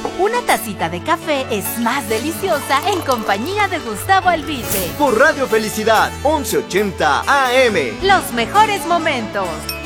Una tacita de café es más deliciosa en compañía de Gustavo Albite. Por Radio Felicidad, 1180 AM. Los mejores momentos.